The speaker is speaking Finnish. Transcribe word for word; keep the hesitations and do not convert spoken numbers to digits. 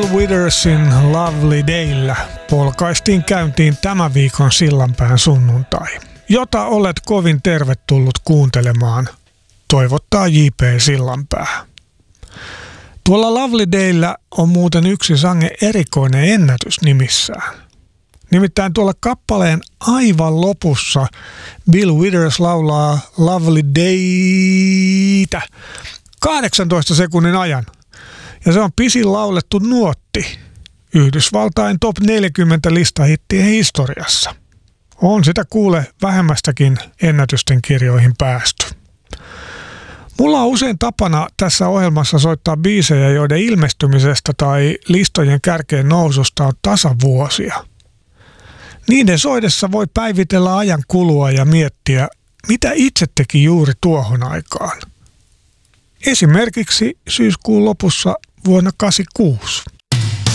Bill Withersin Lovely Dayllä polkaistiin käyntiin tämän viikon Sillanpään sunnuntai, jota olet kovin tervetullut kuuntelemaan, toivottaa J P Sillanpää. Tuolla Lovely Dayllä on muuten yksi sangen erikoinen ennätys nimissään. Nimittäin tuolla kappaleen aivan lopussa Bill Withers laulaa Lovely Daytä kahdeksantoista sekunnin ajan. Ja se on pisin laulettu nuotti Yhdysvaltain top neljäkymmentä listahittien historiassa. On sitä kuule vähemmästäkin ennätysten kirjoihin päästy. Mulla on usein tapana tässä ohjelmassa soittaa biisejä, joiden ilmestymisestä tai listojen kärkeen noususta on tasavuosia. Niiden soidessa voi päivitellä ajan kulua ja miettiä, mitä itse teki juuri tuohon aikaan. Esimerkiksi syyskuun lopussa vuonna kahdeksankymmentäkuusi.